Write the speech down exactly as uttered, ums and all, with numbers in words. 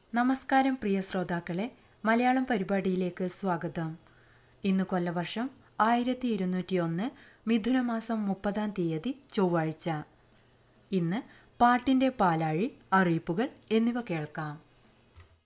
നമസ്കാരം പ്രിയ ശ്രോതാക്കളെ, മലയാളം പരിപാടിയിലേക്ക് സ്വാഗതം. ഇന്ന് കൊല്ലവർഷം ആയിരത്തി ഇരുന്നൂറ്റി ഒന്ന് മിഥുനമാസം മുപ്പതാം തീയതി ചൊവ്വാഴ്ച. ഇന്ന് പാട്ടിന്റെ പാലാഴി, അറിയിപ്പുകൾ എന്നിവ കേൾക്കാം.